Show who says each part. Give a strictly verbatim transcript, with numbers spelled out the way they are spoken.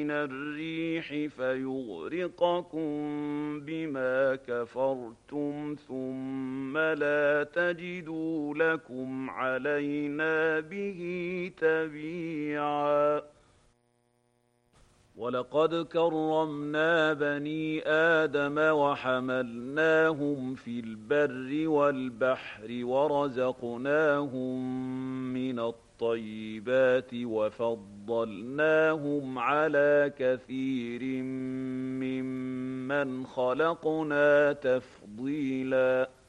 Speaker 1: من الريح فيغرقكم بما كفرتم ثم لا تجدوا لكم علينا به تبيعا. ولقد كرمنا بني آدم وحملناهم في البر والبحر ورزقناهم من الطيبات وفضلناهم على كثير ممن خلقنا تفضيلا.